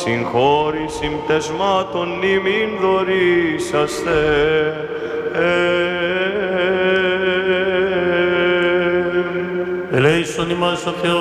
συγχώρησιν πτεσμάτων ημίν δωρήσαστε. Ελέησον ημάς ο Θεός